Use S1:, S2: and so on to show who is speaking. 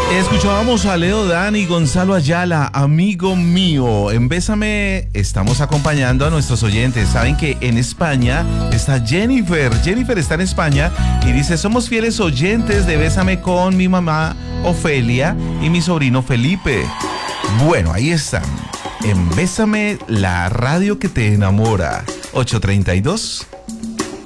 S1: Escuchábamos a Leo Dan y Gonzalo Ayala, amigo mío. En Bésame estamos acompañando a nuestros oyentes. Saben que en España está Jennifer. Jennifer está en España y dice: somos fieles oyentes de Bésame con mi mamá Ofelia y mi sobrino Felipe. Bueno, ahí están. En Bésame, la radio que te enamora. 8:32.